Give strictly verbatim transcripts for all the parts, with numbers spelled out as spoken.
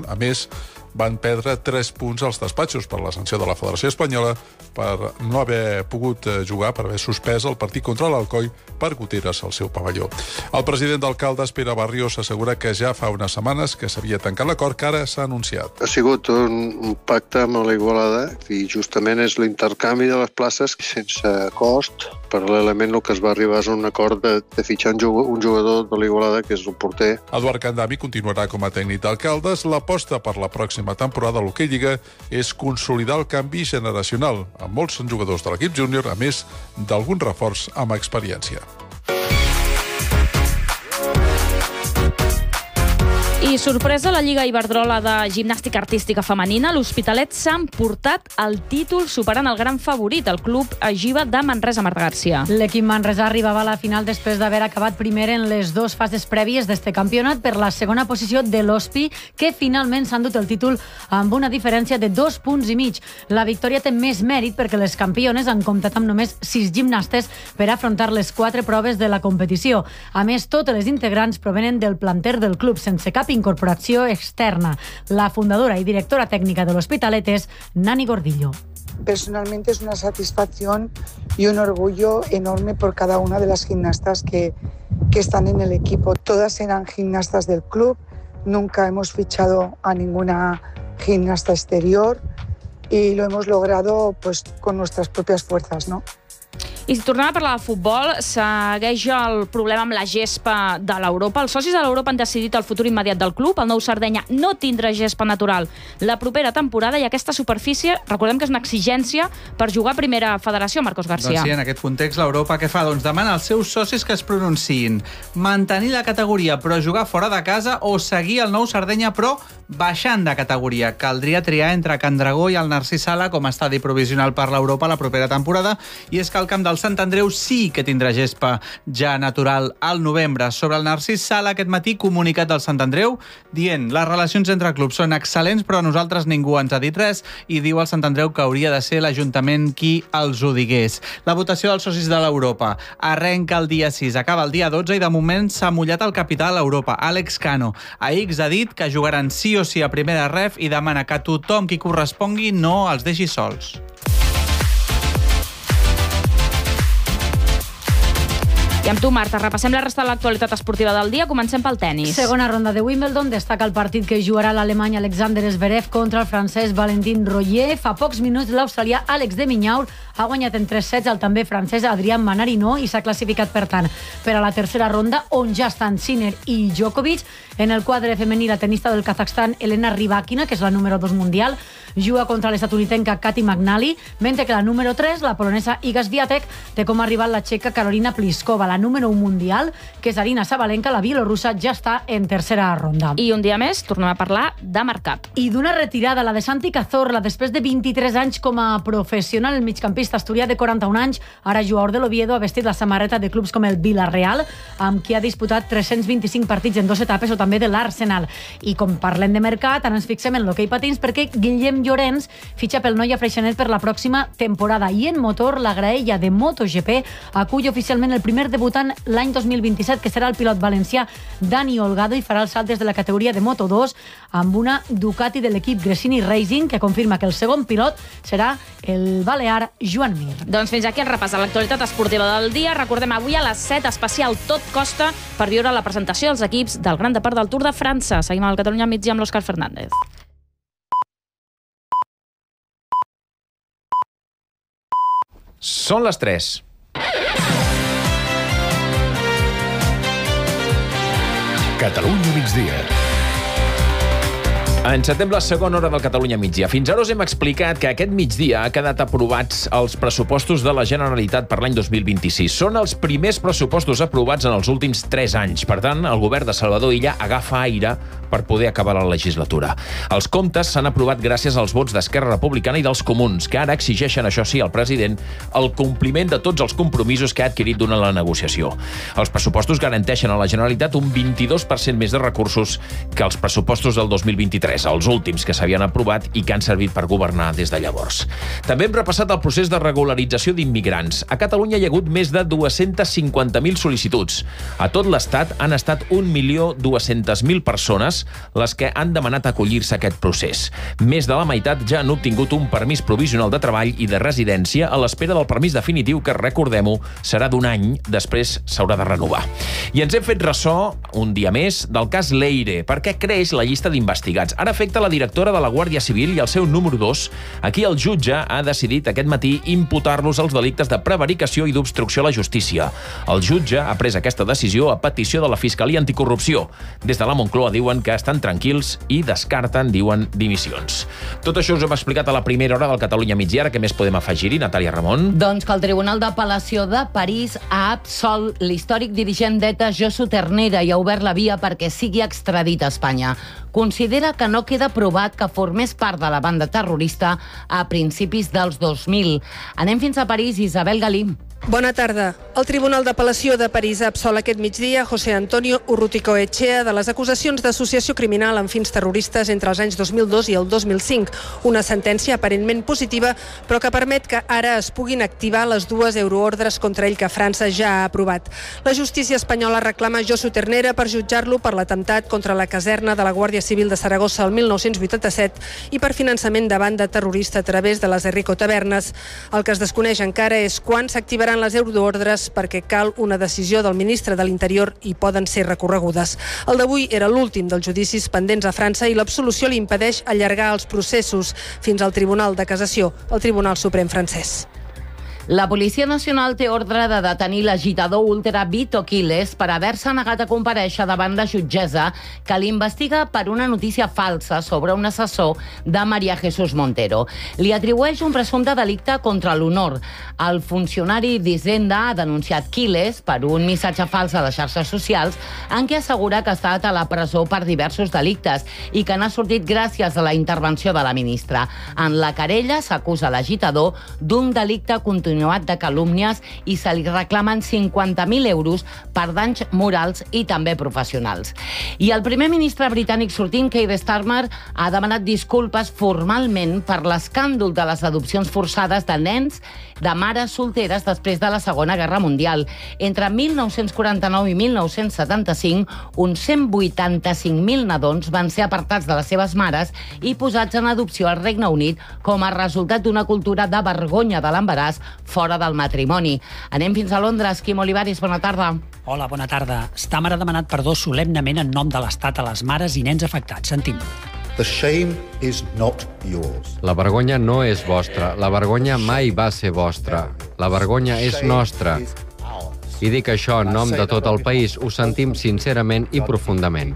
A més, van perdre tres punts als despatxos per la sanció de la Federació Espanyola per no haver pogut jugar, per haver suspès el partit contra l'Alcoi per goteres al seu pavelló. El president d'Alcaldes, Pere Barrios, assegura que ja fa unes setmanes que s'havia tancat l'acord que ara s'ha anunciat. Ha sigut un pacte amb la Igualada i justament és l'intercanvi de les places sense cost. Paral·lelament el que es va arribar és un acord de, de fitxar un jugador de l'Igualada, que és el porter. Eduard Candami continuarà com a tècnic d'Alcaldes. L'aposta per la pròxima temporada a l'Hockey Lliga és consolidar el canvi generacional, amb molts jugadors de l'equip júnior, a més d'algun reforç amb experiència. I sorpresa, la Lliga Iberdrola de gimnàstica artística femenina, l'Hospitalet s'ha emportat el títol superant el gran favorit, el club Agiva de Manresa, Marta Garcia. L'equip manresà arribava a la final després d'haver acabat primer en les dues fases prèvies d'este campionat per la segona posició de l'Hospi, que finalment s'ha endut el títol amb una diferència de dos punts i mig. La victòria té més mèrit perquè les campiones han comptat amb només sis gimnastes per afrontar les quatre proves de la competició. A més, totes les integrants provenen del planter del club, sense cap incorporació externa. La fundadora y directora técnica del Hospitalet es Nani Gordillo. Personalmente es una satisfacción y un orgullo enorme por cada una de las gimnastas que, que están en el equipo. Todas eran gimnastas del club, nunca hemos fichado a ninguna gimnasta exterior y lo hemos logrado pues con nuestras propias fuerzas, ¿no? I si tornem a parlar de futbol, segueix el problema amb la gespa de l'Europa. Els socis de l'Europa han decidit el futur immediat del club. El nou Sardenya no tindrà gespa natural la propera temporada i aquesta superfície, recordem que és una exigència per jugar a primera federació, Marcos García. Doncs sí, en aquest context l'Europa què fa? Doncs demana als seus socis que es pronunciïn. Mantenir la categoria però jugar fora de casa o seguir el nou Sardenya però baixant de categoria. Caldria triar entre Can Dragó i el Narcís Sala com a estadi provisional per l'Europa la propera temporada, i és que el camp del Sant Andreu sí que tindrà gespa ja natural al novembre. Sobre el Narcís Sala, aquest matí, comunicat del Sant Andreu dient les relacions entre clubs són excel·lents però a nosaltres ningú ens ha dit res, i diu al Sant Andreu que hauria de ser l'Ajuntament qui els ho digués. La votació dels socis de l'Europa arrenca el dia sis, acaba el dia dotze i de moment s'ha mullat el capità de l'Europa, Àlex Cano. A X ha dit que jugaran sí o sí a primera ref i demana que tothom qui correspongui no els deixi sols. I amb tu, Marta, repassem la resta de l'actualitat esportiva del dia. Comencem pel tennis. Segona ronda de Wimbledon, destaca el partit que jugarà l'alemany Alexander Zverev contra el francès Valentin Royer. Fa pocs minuts l'australià Àlex de Minaur ha guanyat en tres sets el també francès Adrián Manarino i s'ha classificat, per tant, per a la tercera ronda, on ja estan Sinner i Djokovic. En el quadre femení, la tenista del Kazakhstan Elena Rybakina, que és la número dos mundial, juga contra l'estatunidenca Kati McNally, mentre que la número tres, la polonesa Iga Swiatek, té com a rival la txeca Karolina Pliskova. La número un mundial, que és Arina Sabalenka, la bielorussa, ja està en tercera ronda. I un dia més tornem a parlar de mercat. I d'una retirada, la de Santi Cazorla, després de vint-i-tres anys com a professional, el migcampista asturià de quaranta-un anys, ara jugador de l'Oviedo, ha vestit la samarreta de clubs com el Villarreal, amb qui ha disputat tres-cents vint-i-cinc partits en dues etapes, o també de l'Arsenal. I com parlem de mercat, ara ens fixem en l'hoquei patins, perquè Guillem Llorens fitxa pel Noia Freixenet per la pròxima temporada. I en motor, la graella de MotoGP acull oficialment el primer debutant l'any dos mil vint-i-set, que serà el pilot valencià Dani Olgado, i farà el salt des de la categoria de Moto dos amb una Ducati de l'equip Gresini Racing, que confirma que el segon pilot serà el balear Joan Mir. Doncs fins aquí el repàs de l'actualitat esportiva del dia. Recordem, avui a les set, especial Tot Costa, per viure la presentació dels equips del Gran Depart del Tour de França. Seguim al Catalunya al migdia amb l'Òscar Fernández. Són les tres. Catalunya migdia. Encetem la segona hora del Catalunya migdia. Fins ara us hem explicat que aquest migdia ha quedat aprovats els pressupostos de la Generalitat per l'any dos mil vint-i-sis. Són els primers pressupostos aprovats en els últims tres anys. Per tant, el govern de Salvador Illa agafa aire per poder acabar la legislatura. Els comptes s'han aprovat gràcies als vots d'Esquerra Republicana i dels Comuns, que ara exigeixen, això sí, al president, el compliment de tots els compromisos que ha adquirit durant la negociació. Els pressupostos garanteixen a la Generalitat un vint-i-dos per cent més de recursos que els pressupostos del dos mil vint-i-tres. res, els últims que s'havien aprovat i que han servit per governar des de llavors. També hem repassat el procés de regularització d'immigrants. A Catalunya hi ha hagut més de dues-centes cinquanta mil sol·licituds. A tot l'Estat han estat un milió dues-centes mil persones les que han demanat acollir-se a aquest procés. Més de la meitat ja han obtingut un permís provisional de treball i de residència a l'espera del permís definitiu, que, recordem-ho, serà d'un any, després s'haurà de renovar. I ens hem fet ressò, un dia més, del cas Leire, perquè creix la llista d'investigats. Ara afecta la directora de la Guàrdia Civil i el seu número dos. Aquí el jutge ha decidit aquest matí imputar-los els delictes de prevaricació i d'obstrucció a la justícia. El jutge ha pres aquesta decisió a petició de la Fiscalia Anticorrupció. Des de la Moncloa diuen que estan tranquils i descarten, diuen, dimissions. Tot això us hem explicat a la primera hora del Catalunya Migdia. Ara què més podem afegir-hi, Natàlia Ramon? Doncs que el Tribunal d'Apel·lació de París ha absolt l'històric dirigent d'ETA Josu Ternera i ha obert la via perquè sigui extradit a Espanya. Considera que no queda provat que formés part de la banda terrorista a principis dels dos mil. Anem fins a París, Isabel Galí. Bona tarda. El Tribunal d'Apel·lació de París ha absolt aquest migdia José Antonio Urruticoechea de les acusacions d'associació criminal amb fins terroristes entre els anys dos mil dos i el dos mil cinc. Una sentència aparentment positiva, però que permet que ara es puguin activar les dues euroordres contra ell que França ja ha aprovat. La justícia espanyola reclama Josu Ternera per jutjar-lo per l'atemptat contra la caserna de la Guàrdia Civil de Saragossa el mil nou-cents vuitanta-set i per finançament de banda terrorista a través de les Enrico Tabernes. El que es desconeix encara és quan s'activaran les euroordres, perquè cal una decisió del ministre de l'Interior i poden ser recorregudes. El d'avui era l'últim dels judicis pendents a França i l'absolució li impedeix allargar els processos fins al Tribunal de Cassació, el Tribunal Suprem francès. La Policia Nacional té ordre de detenir l'agitador ultra Vito Quiles per haver-se negat a comparèixer davant la jutgessa que l'investiga per una notícia falsa sobre un assessor de María Jesús Montero. Li atribueix un presumpte delicte contra l'honor. El funcionari d'Hisenda ha denunciat Quiles per un missatge fals a les xarxes socials en què assegura que ha estat a la presó per diversos delictes i que n'ha sortit gràcies a la intervenció de la ministra. En la querella s'acusa l'agitador d'un delicte continuat de calúmnies i se li reclamen cinquanta mil euros per danys morals i també professionals. I el primer ministre britànic sortint, Keir Starmer, ha demanat disculpes formalment per l'escàndol de les adopcions forçades de nens de mares solteres després de la Segona Guerra Mundial. Entre mil nou-cents quaranta-nou i mil nou-cents setanta-cinc, uns cent vuitanta-cinc mil nadons van ser apartats de les seves mares i posats en adopció al Regne Unit com a resultat d'una cultura de vergonya de l'embaràs fora del matrimoni. Anem fins a Londres. Quim Olivares, bona tarda. Hola, bona tarda. Starmer ha demanat perdó solemnement en nom de l'Estat a les mares i nens afectats. Sentim. The shame is not yours. La vergonya no és vostra. La vergonya mai va ser vostra. La vergonya és nostra. I dic això en nom de tot el país. Ho sentim sincerament i profundament.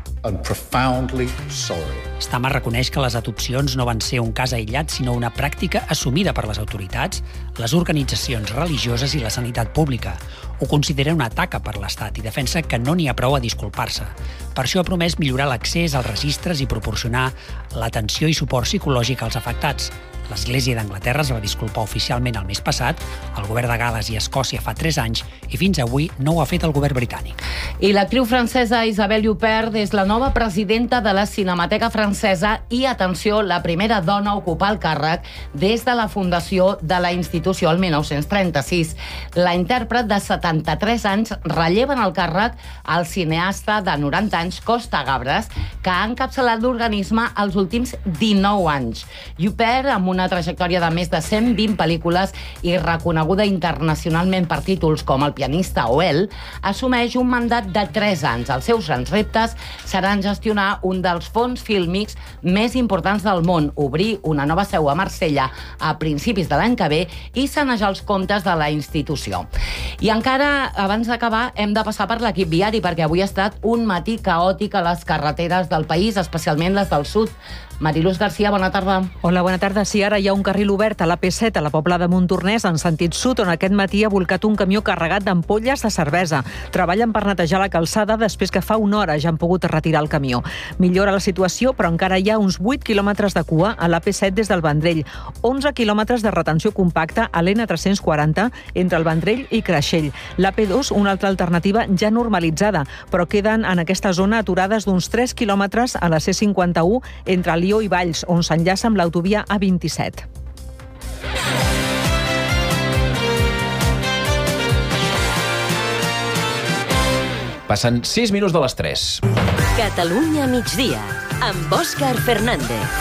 Starmer reconeix que les adopcions no van ser un cas aïllat, sinó una pràctica assumida per les autoritats, les organitzacions religioses i la sanitat pública. Ho considera una taca per l'Estat i defensa que no n'hi ha prou a disculpar-se. Per això ha promès millorar l'accés als registres i proporcionar l'atenció i suport psicològic als afectats. L'Església d'Anglaterra es va disculpar oficialment el mes passat, el govern de Gal·les i Escòcia fa tres anys i fins avui no ho ha fet el govern britànic. I l'actriu francesa Isabelle Huppert és la nova presidenta de la Cinemateca Francesa i, atenció, la primera dona a ocupar el càrrec des de la fundació de la institució el mil nou-cents trenta-sis. La intèrpret de setanta-tres anys relleva en el càrrec el cineasta de noranta anys Costa Gabres, que ha encapçalat l'organisme els últims dinou anys. Huppert, amb una una trajectòria de més de cent vint pel·lícules i reconeguda internacionalment per títols com El pianista o El, assumeix un mandat de tres anys. Els seus grans reptes seran gestionar un dels fons fílmics més importants del món, obrir una nova seu a Marsella a principis de l'any que ve i sanejar els comptes de la institució. I encara, abans d'acabar, hem de passar per l'equip viari, perquè avui ha estat un matí caòtic a les carreteres del país, especialment les del sud. Mariluz García, bona tarda. Hola, bona tarda. Sí, i ara hi ha un carril obert a l'A P set a la Pobla de Montornès en sentit sud, on aquest matí ha volcat un camió carregat d'ampolles de cervesa. Treballen per netejar la calçada després que fa una hora ja han pogut retirar el camió. Millora la situació, però encara hi ha uns vuit quilòmetres de cua a l'A P set des del Vendrell, onze quilòmetres de retenció compacta a l'N tres-cents quaranta entre el Vendrell i Creixell. L'A P dos, una altra alternativa ja normalitzada, però queden en aquesta zona aturades d'uns tres quilòmetres a la C cinquanta-u entre Lió i Valls, on s'enllaça amb l'autovia A vint-i-set. Passen sis minuts de les tres. Catalunya migdia, amb Òscar Fernández.